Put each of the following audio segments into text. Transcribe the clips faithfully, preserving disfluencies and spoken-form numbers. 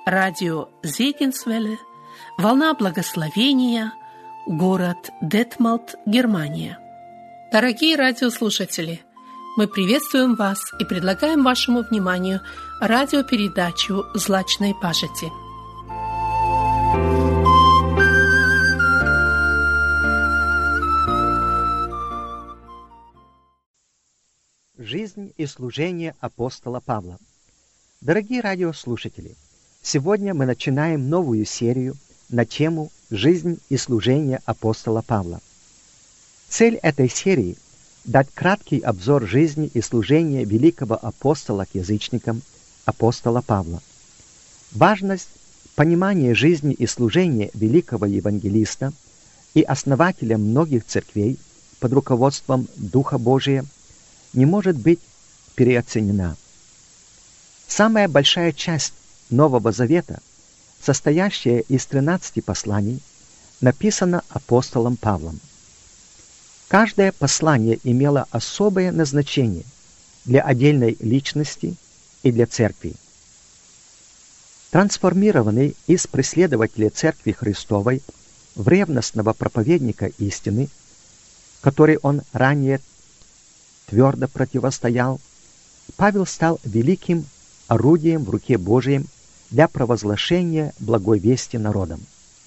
радио Зегенсвелле, волна благословения, город Детмалт, Германия. Дорогие радиослушатели, мы приветствуем вас и предлагаем вашему вниманию радиопередачу «Злачной пажити». Жизнь и служение апостола Павла. Дорогие радиослушатели, сегодня мы начинаем новую серию на тему «Жизнь и служение апостола Павла». Цель этой серии – дать краткий обзор жизни и служения великого апостола к язычникам, апостола Павла. Важность понимания жизни и служения великого евангелиста и основателя многих церквей под руководством Духа Божия не может быть переоценена. Самая большая часть Нового Завета, состоящая из тринадцати посланий, написана апостолом Павлом. Каждое послание имело особое назначение для отдельной личности и для церкви. Трансформированный из преследователя Церкви Христовой в ревностного проповедника истины, который он ранее твердо противостоял, Павел стал великим орудием в руке Божией для провозглашения благой вести народам.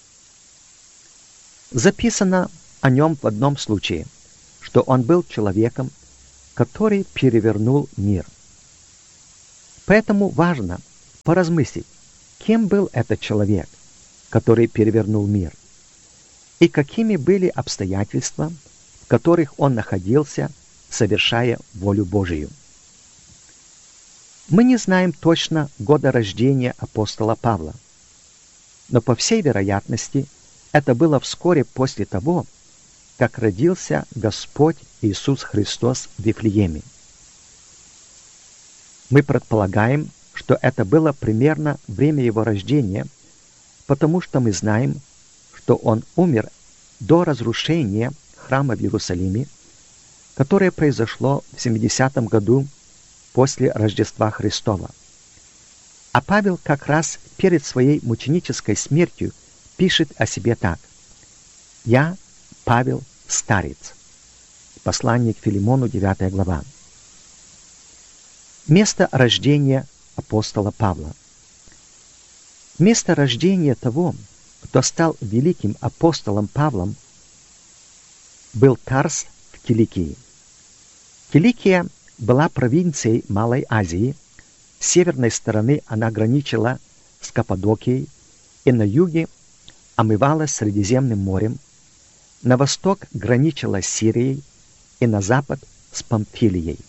Записано о нем в одном случае, что он был человеком, который перевернул мир. Поэтому важно поразмыслить, кем был этот человек, который перевернул мир, и какими были обстоятельства, в которых он находился, совершая волю Божию. Мы не знаем точно года рождения апостола Павла, но по всей вероятности это было вскоре после того, как родился Господь Иисус Христос в Вифлееме. Мы предполагаем, что это было примерно время его рождения, потому что мы знаем, что он умер до разрушения храма в Иерусалиме, которое произошло в семидесятом году после Рождества Христова. А Павел как раз перед своей мученической смертью пишет о себе так: «Я, Павел, старец». Послание к Филимону, девятая глава. Место рождения апостола Павла. Место рождения того, кто стал великим апостолом Павлом, был Тарс в Киликии. Киликия была провинцией Малой Азии. С северной стороны она граничила с Каппадокией и на юге омывалась Средиземным морем, на восток граничила с Сирией и на запад с Памфилией.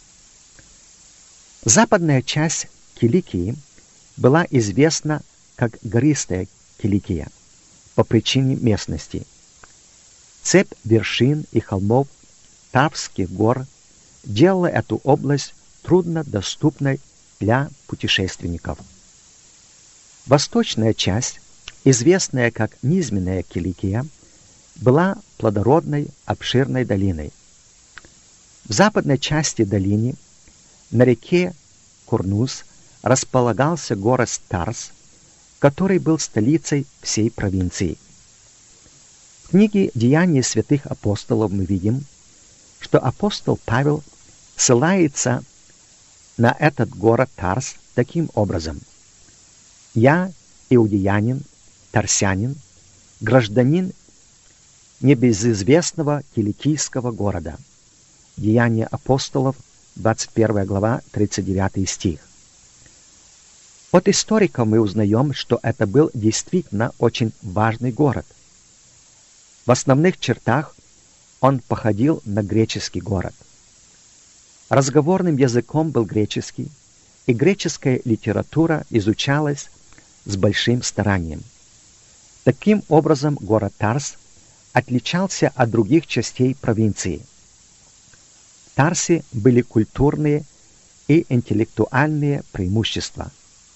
Западная часть Киликии была известна как гористая Киликия по причине местности. Цепь вершин и холмов Таврских гор делала эту область труднодоступной для путешественников. Восточная часть, известная как низменная Киликия, была плодородной, обширной долиной. В западной части долины, на реке Курнус, располагался город Тарс, который был столицей всей провинции. В книге «Деяния святых апостолов» мы видим, что апостол Павел ссылается на этот город Тарс таким образом: «Я, иудеянин, тарсянин, гражданин небезызвестного киликийского города». Деяния апостолов, двадцать первая глава, тридцать девятый стих. От историков мы узнаем, что это был действительно очень важный город. В основных чертах он походил на греческий город. Разговорным языком был греческий, и греческая литература изучалась с большим старанием. Таким образом, город Тарс отличался от других частей провинции. В Тарсе были культурные и интеллектуальные преимущества.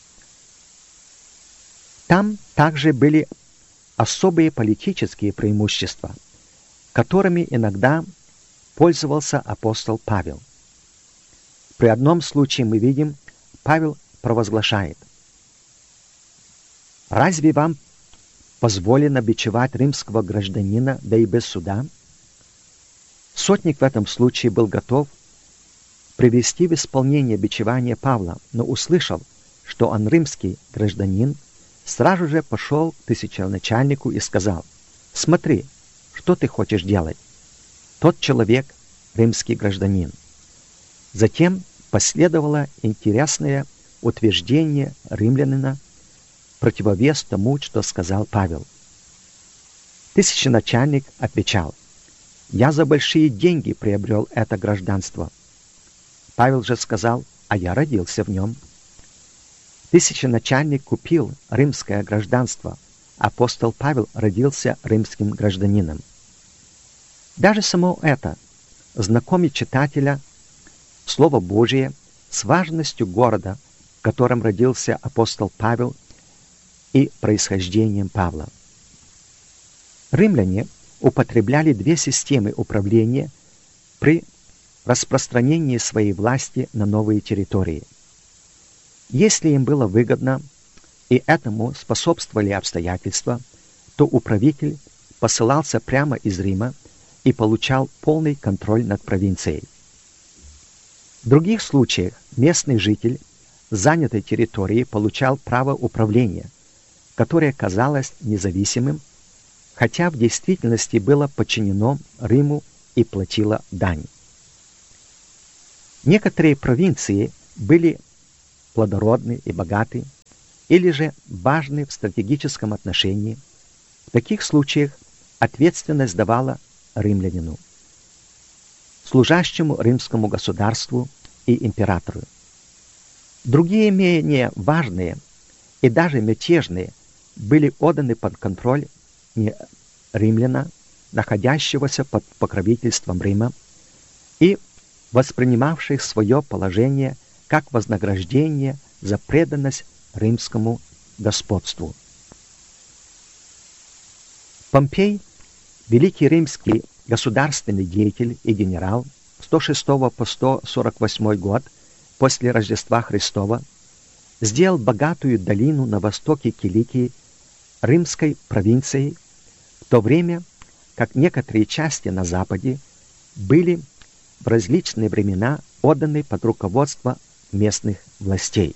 Там также были особые политические преимущества, которыми иногда пользовался апостол Павел. При одном случае мы видим, Павел провозглашает: Разве вам позволено бичевать римского гражданина, да и без суда? Сотник в этом случае был готов привести в исполнение бичевание Павла, но услышав, что он римский гражданин, сразу же пошел к тысяченачальнику и сказал: «Смотри, что ты хочешь делать? Тот человек — римский гражданин». Затем последовало интересное утверждение римлянина, противовес тому, что сказал Павел. Тысяченачальник отвечал: «Я за большие деньги приобрел это гражданство». Павел же сказал: «А я родился в нем». Тысяченачальник купил римское гражданство, апостол Павел родился римским гражданином. Даже само это знакомит читателя Слово Божие с важностью города, в котором родился апостол Павел, и происхождением Павла. Римляне употребляли две системы управления при распространении своей власти на новые территории. Если им было выгодно, и этому способствовали обстоятельства, то управитель посылался прямо из Рима и получал полный контроль над провинцией. В других случаях местный житель занятой территории получал право управления, которое казалось независимым, хотя в действительности было подчинено Риму и платило дань. Некоторые провинции были плодородны и богаты, или же важны в стратегическом отношении. В таких случаях ответственность давала римлянину, служащему римскому государству и императору. Другие менее важные и даже мятежные были отданы под контроль не римляна, находящегося под покровительством Рима, и воспринимавших свое положение как вознаграждение за преданность римскому господству. Помпей, великий римский государственный деятель и генерал, сто шестого по сто сорок восьмой год после Рождества Христова, сделал богатую долину на востоке Киликии римской провинцией, в то время как некоторые части на западе были в различные времена отданы под руководство местных властей.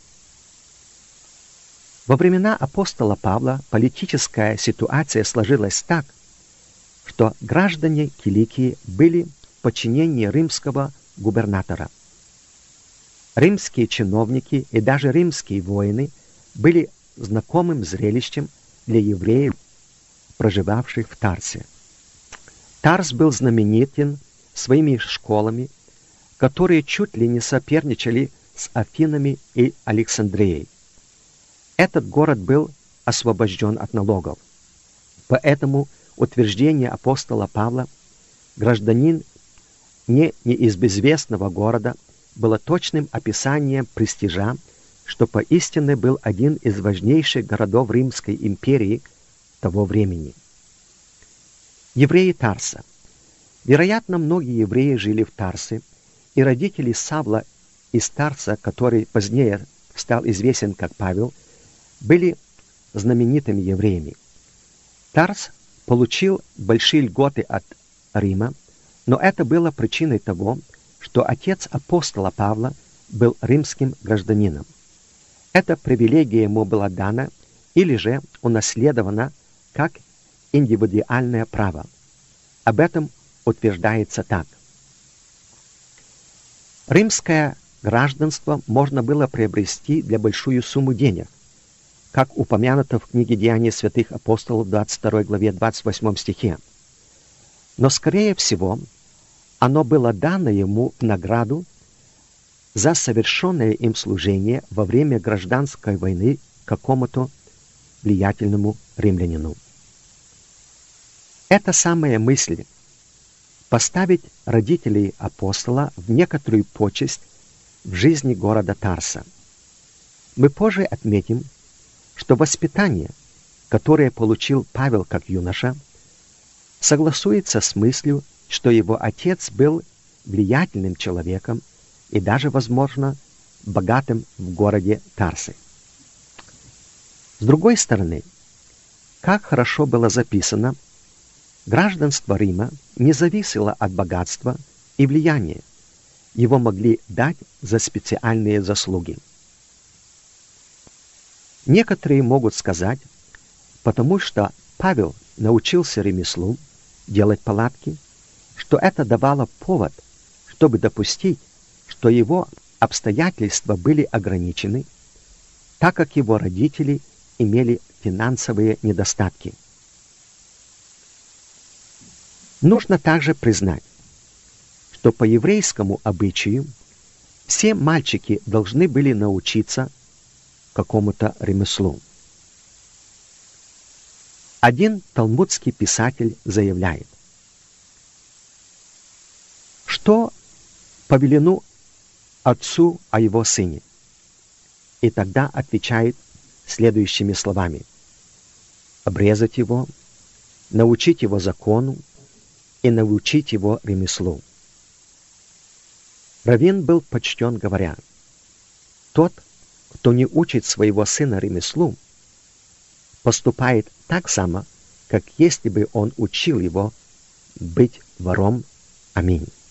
Во времена апостола Павла политическая ситуация сложилась так, что граждане Киликии были в подчинении римского губернатора. Римские чиновники и даже римские воины были знакомым зрелищем для евреев, проживавших в Тарсе. Тарс был знаменитен своими школами, которые чуть ли не соперничали с Афинами и Александрией. Этот город был освобожден от налогов. Поэтому утверждение апостола Павла «гражданин не, не из безвестного города» было точным описанием престижа, что поистине был один из важнейших городов Римской империи того времени. Евреи Тарса. Вероятно, многие евреи жили в Тарсе, и родители Савла из Тарса, который позднее стал известен как Павел, были знаменитыми евреями. Тарс получил большие льготы от Рима, но это было причиной того, что отец апостола Павла был римским гражданином. Эта привилегия ему была дана или же унаследована как индивидуальное право. Об этом утверждается так. Римское гражданство можно было приобрести для большую сумму денег, как упомянуто в книге «Деяния святых апостолов» в двадцать второй главе двадцать восьмом стихе. Но, скорее всего, оно было дано ему в награду за совершенное им служение во время гражданской войны какому-то влиятельному римлянину. Эта самая мысль поставить родителей апостола в некоторую почесть в жизни города Тарса. Мы позже отметим, что воспитание, которое получил Павел как юноша, согласуется с мыслью, что его отец был влиятельным человеком и даже, возможно, богатым в городе Тарсы. С другой стороны, как хорошо было записано, гражданство Рима не зависело от богатства и влияния. Его могли дать за специальные заслуги. Некоторые могут сказать, потому что Павел научился ремеслу делать палатки, что это давало повод, чтобы допустить, что его обстоятельства были ограничены, так как его родители имели финансовые недостатки. Нужно также признать, что по еврейскому обычаю все мальчики должны были научиться какому-то ремеслу. Один талмудский писатель заявляет, что повелено отцу о его сыне, и тогда отвечает следующими словами: обрезать его, научить его закону и научить его ремеслу. Раввин был почтен, говоря: тот, кто не учит своего сына ремеслу, поступает так само, как если бы он учил его быть вором. Аминь.